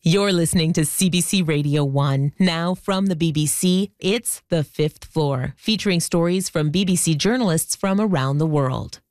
You're listening to CBC Radio 1. Now from the BBC, it's The Fifth Floor, featuring stories from BBC journalists from around the world.